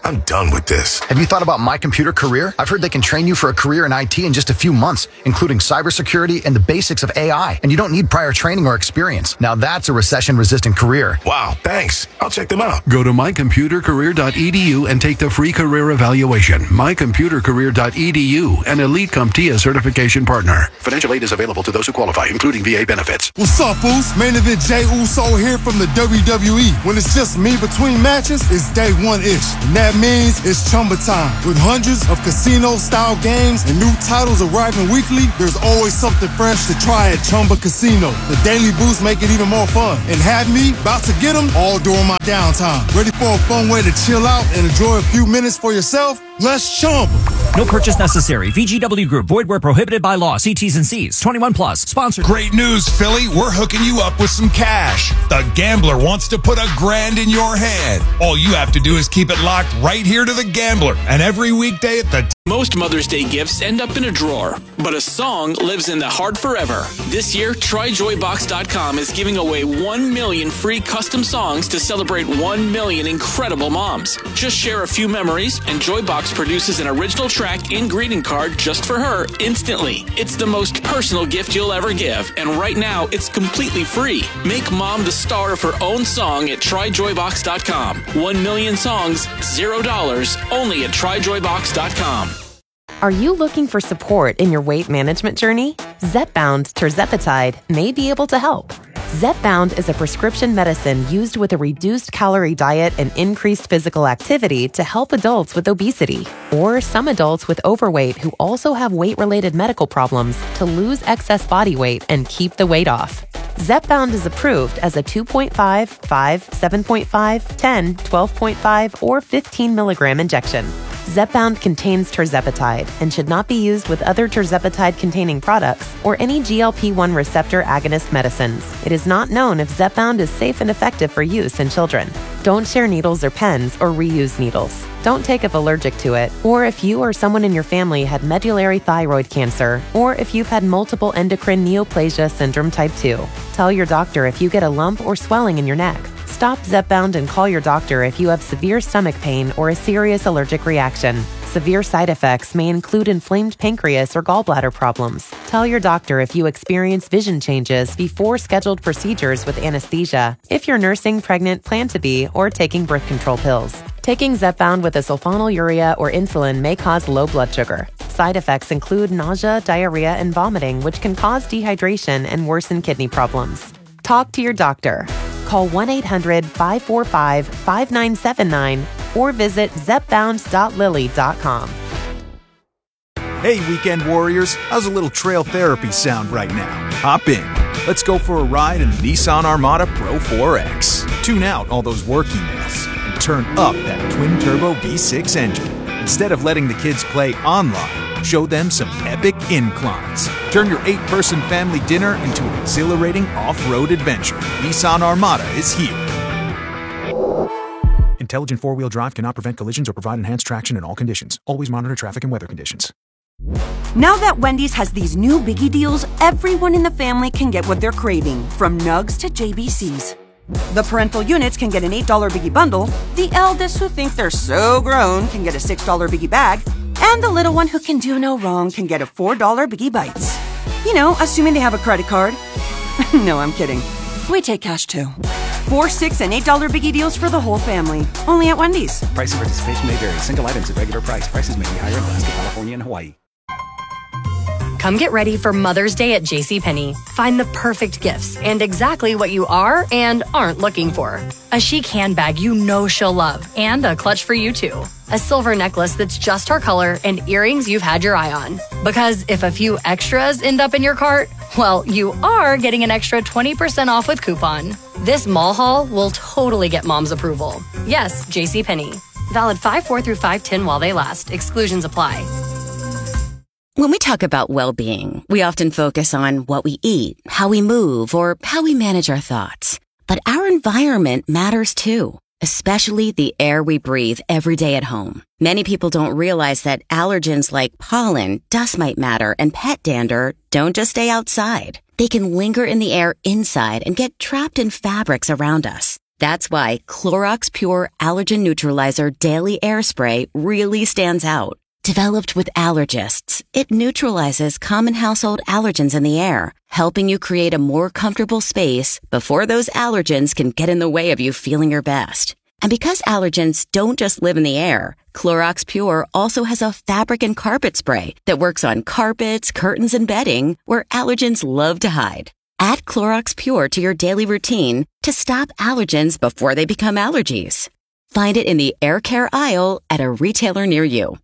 I'm done with this. Have you thought about My Computer Career? I've heard they can train you for a career in I T in just a few months, including cybersecurity and the basics of A I. And you don't need prior training or experience. Now that's a recession-resistant career. Wow, thanks. I'll check them out. Go to my computer career dot e d u and take the free career evaluation. my computer career dot e d u, an Elite CompTIA certification partner. Financial aid is available to those who qualify, including V A benefits. What's up, fools? Main event Jey Uso here from the W W E. When it's just me between matches, it's day one-ish. And that means it's Chumba time. With hundreds of casino-style games and new titles arriving weekly, there's always something fresh to try at Chumba Casino. The daily boosts make it even more fun. And have me about to get them all during my downtime. Ready for a fun way to chill out and enjoy a few minutes for yourself? Let's Chumba. No purchase necessary. V G W Group. Void where prohibited by law. See T's and C's. twenty-one plus. Sponsored. Great news, Philly. We're hooking you up with some cash. The Gambler wants to put a grand in your hand. All you have to do is keep it locked right here to The Gambler. And every weekday at the... Most Mother's Day gifts end up in a drawer, but a song lives in the heart forever. This year, Try Joy Box dot com is giving away one million free custom songs to celebrate one million incredible moms. Just share a few memories, and Joybox produces an original track and greeting card just for her instantly. It's the most personal gift you'll ever give, and right now, it's completely free. Make mom the star of her own song at Try Joy Box dot com. One million songs, zero dollars, only at Try Joy Box dot com. Are you looking for support in your weight management journey? Zepbound Tirzepatide may be able to help. Zepbound is a prescription medicine used with a reduced calorie diet and increased physical activity to help adults with obesity, or some adults with overweight who also have weight-related medical problems to lose excess body weight and keep the weight off. Zepbound is approved as a two point five, five, seven point five, ten, twelve point five, or fifteen milligram injection. Zepbound contains tirzepatide and should not be used with other tirzepatide-containing products or any G L P one receptor agonist medicines. It is not known if Zepbound is safe and effective for use in children. Don't share needles or pens or reuse needles. Don't take if allergic to it, or if you or someone in your family had medullary thyroid cancer, or if you've had multiple endocrine neoplasia syndrome type two. Tell your doctor if you get a lump or swelling in your neck. Stop Zepbound and call your doctor if you have severe stomach pain or a serious allergic reaction. Severe side effects may include inflamed pancreas or gallbladder problems. Tell your doctor if you experience vision changes before scheduled procedures with anesthesia, if you're nursing, pregnant, plan to be, or taking birth control pills. Taking Zepbound with a sulfonylurea or insulin may cause low blood sugar. Side effects include nausea, diarrhea, and vomiting, which can cause dehydration and worsen kidney problems. Talk to your doctor. Call one eight hundred, five four five, five nine seven nine or visit zepbound dot lilly dot com. Hey, weekend warriors, how's a little trail therapy sound right now? Hop in. Let's go for a ride in the Nissan Armada Pro four X. Tune out all those work emails and turn up that twin-turbo V six engine. Instead of letting the kids play online, show them some epic inclines. Turn your eight-person family dinner into an exhilarating off-road adventure. Nissan Armada is here. Intelligent four-wheel drive cannot prevent collisions or provide enhanced traction in all conditions. Always monitor traffic and weather conditions. Now that Wendy's has these new biggie deals, everyone in the family can get what they're craving, from nugs to J B Cs. The parental units can get an eight dollar biggie bundle, the eldest who think they're so grown can get a six dollar biggie bag, and the little one who can do no wrong can get a four dollar Biggie Bites. You know, assuming they have a credit card. No, I'm kidding. We take cash too. Four, six, and eight dollar Biggie deals for the whole family. Only at Wendy's. Price and participation may vary. Single items at regular price. Prices may be higher in Alaska, California, and Hawaii. Come get ready for Mother's Day at JCPenney. Find the perfect gifts and exactly what you are and aren't looking for. A chic handbag you know she'll love, and a clutch for you too. A silver necklace that's just her color, and earrings you've had your eye on. Because if a few extras end up in your cart, well, you are getting an extra twenty percent off with coupon. This mall haul will totally get mom's approval. Yes, JCPenney. Valid five four through five ten while they last. Exclusions apply. When we talk about well-being, we often focus on what we eat, how we move, or how we manage our thoughts. But our environment matters too, especially the air we breathe every day at home. Many people don't realize that allergens like pollen, dust mite matter, and pet dander don't just stay outside. They can linger in the air inside and get trapped in fabrics around us. That's why Clorox Pure Allergen Neutralizer Daily Air Spray really stands out. Developed with allergists, it neutralizes common household allergens in the air, helping you create a more comfortable space before those allergens can get in the way of you feeling your best. And because allergens don't just live in the air, Clorox Pure also has a fabric and carpet spray that works on carpets, curtains, and bedding where allergens love to hide. Add Clorox Pure to your daily routine to stop allergens before they become allergies. Find it in the air care aisle at a retailer near you.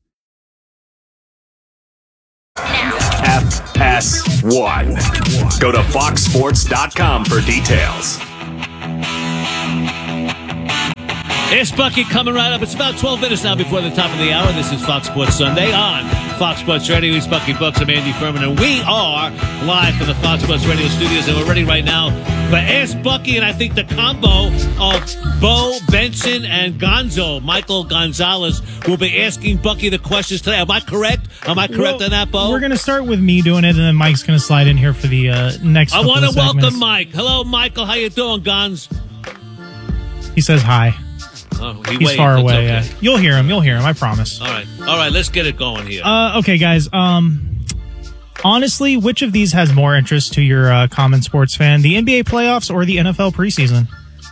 F S one. Go to fox sports dot com for details. It's Bucky coming right up. It's about twelve minutes now before the top of the hour. This is Fox Sports Sunday on Fox Sports Radio. He's Bucky Brooks. I'm Andy Furman, and we are live from the Fox Sports Radio studios, and we're ready right now for Ask Bucky, and I think the combo of Bo, Benson, and Gonzo, Michael Gonzalez, will be asking Bucky the questions today. Am I correct? Am I correct well, on that, Bo? We're going to start with me doing it, and then Mike's going to slide in here for the uh, next I want to welcome Mike. Hello, Michael. How you doing, Gonz? He says hi. Oh, he He's waves. far It's away. okay. Yeah. You'll hear him. You'll hear him. I promise. All right. All right. Let's get it going here. Uh, okay, guys. Um, honestly, which of these has more interest to your uh, common sports fan? The N B A playoffs or the N F L preseason?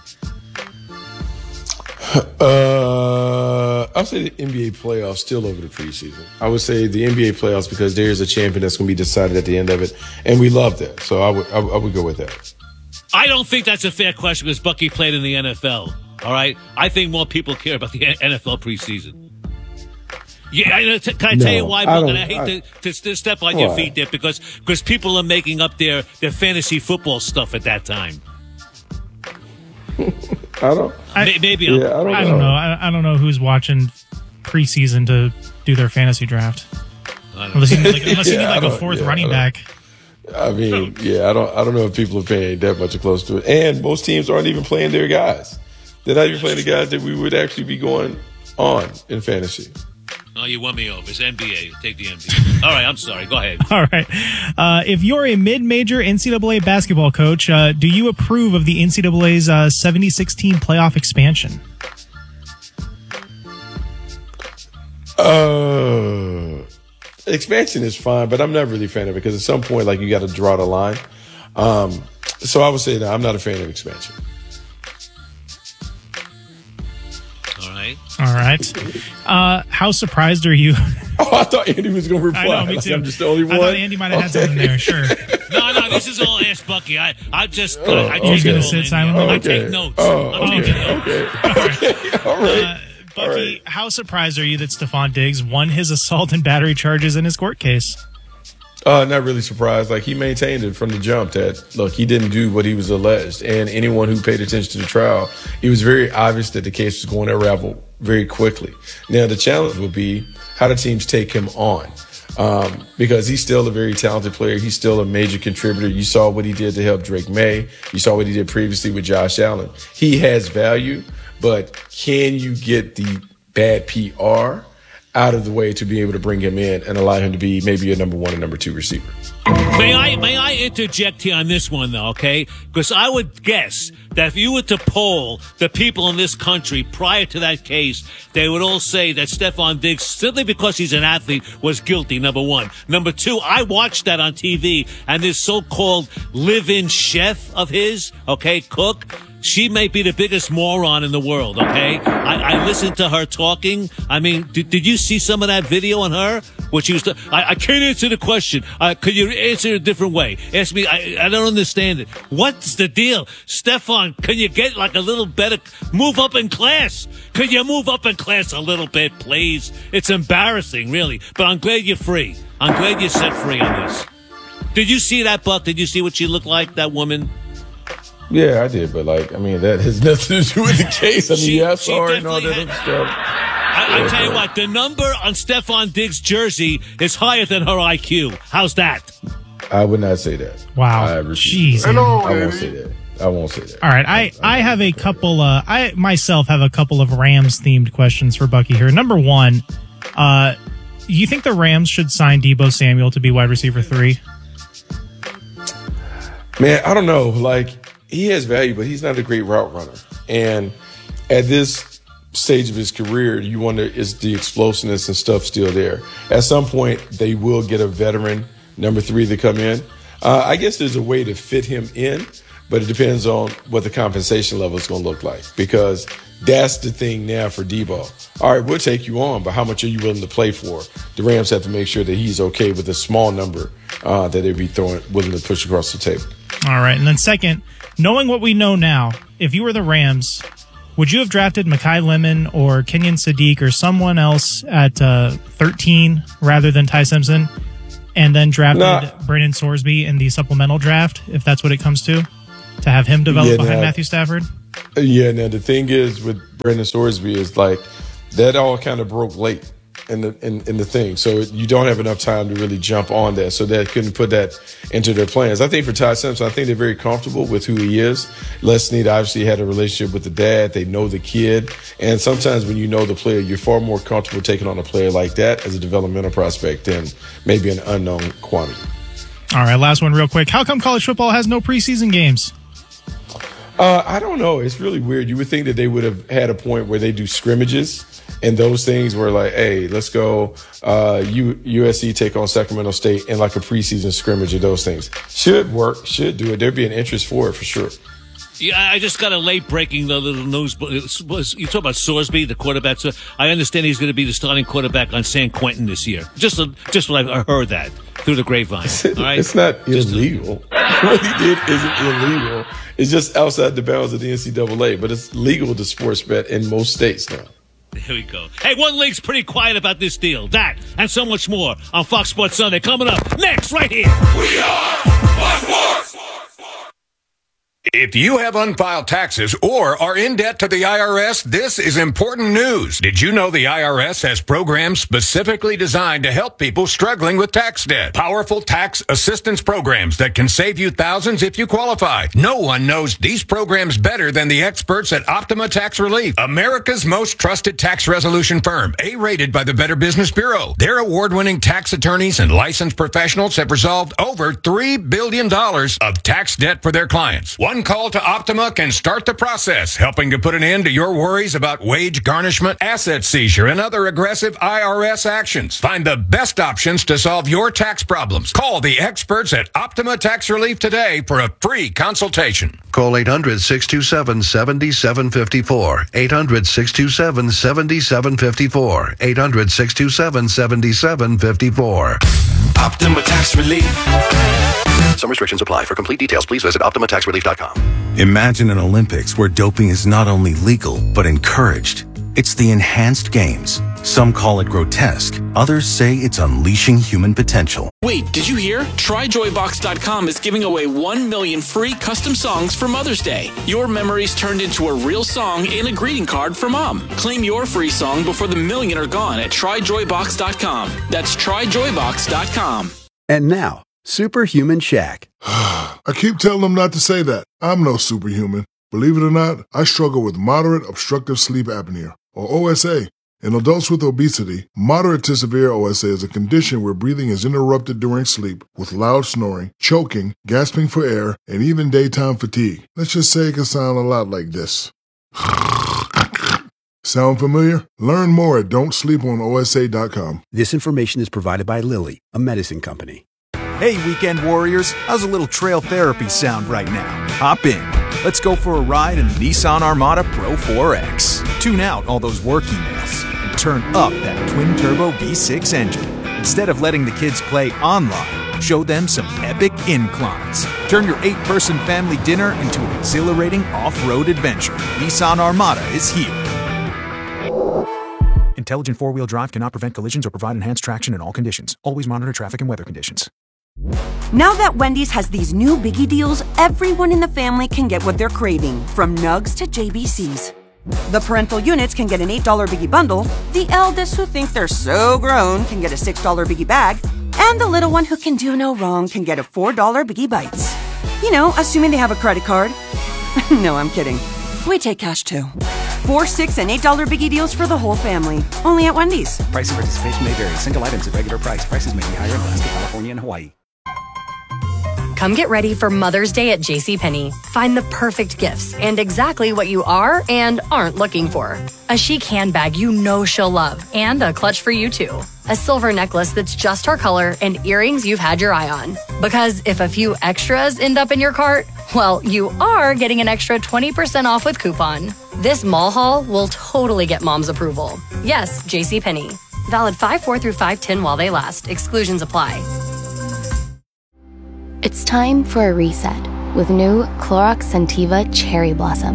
Uh, I'll say the N B A playoffs still over the preseason. I would say the N B A playoffs because there's a champion that's going to be decided at the end of it, and we love that. So I would I, I would go with that. I don't think that's a fair question because Bucky played in the N F L. All right, I think more people care about the N F L preseason. Yeah, I, can I no, tell you why, I Buck? don't, And I hate I, to, to, to step on why? your feet there because because people are making up their, their fantasy football stuff at that time. I don't. I, Maybe yeah, I'm, I don't know. I don't know. I, I don't know who's watching preseason to do their fantasy draft. Unless you need like, unless you need Yeah, like I a don't- fourth yeah, I running don't- back. I mean, yeah, I don't I don't know if people are paying that much close to it, and most teams aren't even playing their guys. They're not even playing the guys that we would actually be going on in fantasy. Oh, you won me over. It's N B A. Take the N B A. All right, I'm sorry. Go ahead. All right. Uh, if you're a mid-major N C double A basketball coach, uh, do you approve of the N C double A's uh, seventy-six team playoff expansion? Uh, expansion is fine, but I'm not really a fan of it because at some point, like, you got to draw the line. Um, so I would say that I'm not a fan of expansion. All right. All right. Uh, how surprised are you? Oh, I thought Andy was going to reply. I know, me Like, too. I'm just the only one. I thought Andy might have had something there. Sure. No, no, this is all Ask Bucky. I, I just, Oh, I, I okay. take You're it gonna all sit in. silently? I Okay. take notes. Oh, I'm okay. taking notes. Okay. Okay. All right. Uh, Bucky, how surprised are you that Stephon Diggs won his assault and battery charges in his court case? Uh, not really surprised. Like, he maintained it from the jump that, look, he didn't do what he was alleged. And anyone who paid attention to the trial, it was very obvious that the case was going to unravel very quickly. Now, the challenge will be how the teams take him on. Um, because he's still a very talented player. He's still a major contributor. You saw what he did to help Drake May. You saw what he did previously with Josh Allen. He has value, but can you get the bad P R out of the way to be able to bring him in and allow him to be maybe a number one and number two receiver? May I may I interject here on this one, though, okay? Because I would guess that if you were to poll the people in this country prior to that case, they would all say that Stephon Diggs, simply because he's an athlete, was guilty, number one. Number two, I watched that on T V, and this so-called live-in chef of his, okay, cook, she may be the biggest moron in the world, okay? I, I listened to her talking. I mean, did, did you see some of that video on her? What she was t- I, I can't answer the question. Uh, could you answer it a different way? Ask me. I, I don't understand it. What's the deal? Stephon, can you get like a little better, move up in class? Could you move up in class a little bit, please? It's embarrassing, really. But I'm glad you're free. I'm glad you're set free on this. Did you see that, Buck? Did you see what she looked like, that woman? Yeah, I did, but like, I mean, that has nothing to do with the case. I mean, She- yeah, I she saw her and all that definitely other stuff. I, I tell you what, the number on Stephon Diggs' jersey is higher than her I Q. How's that? I would not say that. Wow. I refuse. Jeez. Hello, I won't say that. I won't say that. All right, I, I have a couple. Uh, I myself have a couple of Rams themed questions for Bucky here. Number one, uh, you think the Rams should sign Deebo Samuel to be wide receiver three? Man, I don't know. Like, he has value, but he's not a great route runner. And at this stage of his career, you wonder, is the explosiveness and stuff still there? At some point, they will get a veteran number three to come in. Uh, I guess there's a way to fit him in, but it depends on what the compensation level is going to look like, because that's the thing now for Debo. All right, we'll take you on, but how much are you willing to play for? The Rams have to make sure that he's okay with the small number uh, that they'd be throwing, willing to push across the table. All right, and then second, knowing what we know now, if you were the Rams, would you have drafted Mekhi Lemon or Kenyon Sadiq or someone else at uh, thirteen rather than Ty Simpson, and then drafted nah. Brandon Sorsby in the supplemental draft, if that's what it comes to, to have him develop yeah, behind now, Matthew Stafford? Yeah, now the thing is with Brandon Sorsby is like that all kind of broke late in the in, in the thing. So you don't have enough time to really jump on that. So they couldn't put that into their plans. I think for Ty Simpson, I think they're very comfortable with who he is. Les Snead obviously had a relationship with the dad. They know the kid. And sometimes when you know the player, you're far more comfortable taking on a player like that as a developmental prospect than maybe an unknown quantity. All right, last one real quick. How come college football has no preseason games? Uh, I don't know. It's really weird. You would think that they would have had a point where they do scrimmages and those things were like, hey, let's go uh, U- USC take on Sacramento State in like a preseason scrimmage or those things. Should work, should do it. There'd be an interest for it for sure. Yeah, I just got a late breaking the little news. You talk about Sorsby, the quarterback. So I understand he's going to be the starting quarterback on San Quentin this year. Just, just when I heard that through the grapevine. All right? It's not illegal. What he did isn't illegal. It's just outside the bounds of the N C double A, but it's legal to sports bet in most states now. There we go. Hey, one league's pretty quiet about this deal. That and so much more on Fox Sports Sunday. Coming up next, right here. We are Fox Sports. If you have unfiled taxes or are in debt to the I R S, this is important news. Did you know the I R S has programs specifically designed to help people struggling with tax debt? Powerful tax assistance programs that can save you thousands if you qualify. No one knows these programs better than the experts at Optima Tax Relief, America's most trusted tax resolution firm, A-rated by the Better Business Bureau. Their award-winning tax attorneys and licensed professionals have resolved over three billion dollars of tax debt for their clients. One call to Optima can start the process, helping to put an end to your worries about wage garnishment, asset seizure, and other aggressive I R S actions. Find the best options to solve your tax problems. Call the experts at Optima Tax Relief today for a free consultation. Call eight hundred, six two seven, seven seven five four. eight hundred, six two seven, seven seven five four. eight hundred, six two seven, seven seven five four. Optima Tax Relief. Some restrictions apply. For complete details, please visit optima tax relief dot com. Imagine an Olympics where doping is not only legal, but encouraged. It's the enhanced games. Some call it grotesque. Others say it's unleashing human potential. Wait, did you hear? Try joy box dot com is giving away one million free custom songs for Mother's Day. Your memories turned into a real song and a greeting card for Mom. Claim your free song before the million are gone at try joy box dot com. That's try joy box dot com. And now, Superhuman Shaq. I keep telling them not to say that. I'm no superhuman. Believe it or not, I struggle with moderate obstructive sleep apnea, or O S A. In adults with obesity, moderate to severe O S A is a condition where breathing is interrupted during sleep with loud snoring, choking, gasping for air, and even daytime fatigue. Let's just say it can sound a lot like this. Sound familiar? Learn more at don't sleep on O S A dot com. This information is provided by Lilly, a medicine company. Hey, weekend warriors, how's a little trail therapy sound right now? Hop in. Let's go for a ride in the Nissan Armada Pro four X. Tune out all those work emails and turn up that twin-turbo V six engine. Instead of letting the kids play online, show them some epic inclines. Turn your eight-person family dinner into an exhilarating off-road adventure. Nissan Armada is here. Intelligent four-wheel drive cannot prevent collisions or provide enhanced traction in all conditions. Always monitor traffic and weather conditions. Now that Wendy's has these new biggie deals, everyone in the family can get what they're craving, from nugs to J B Cs. The parental units can get an eight dollar biggie bundle, the eldest who think they're so grown can get a six dollar biggie bag, and the little one who can do no wrong can get a four dollar biggie bites. You know, assuming they have a credit card. No, I'm kidding. We take cash too. Four, six, and eight dollar biggie deals for the whole family. Only at Wendy's. Price and participation may vary. Single items at regular price. Prices may be higher in Alaska, California, and Hawaii. Come get ready for Mother's Day at JCPenney. Find the perfect gifts and exactly what you are and aren't looking for. A chic handbag you know she'll love and a clutch for you too. A silver necklace that's just her color and earrings you've had your eye on. Because if a few extras end up in your cart, well, you are getting an extra twenty percent off with coupon. This mall haul will totally get mom's approval. Yes, JCPenney. Valid five four through five ten while they last. Exclusions apply. It's time for a reset with new Clorox Scentiva Cherry Blossom.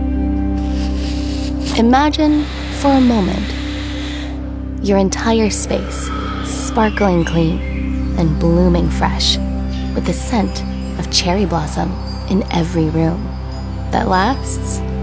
Imagine, for a moment, your entire space sparkling clean and blooming fresh with the scent of cherry blossom in every room that lasts